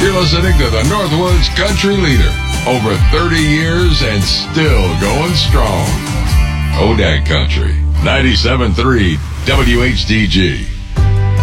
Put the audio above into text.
You're listening to the Northwoods Country Leader. Over 30 years and still going strong. Odak Country, 97.3 WHDG.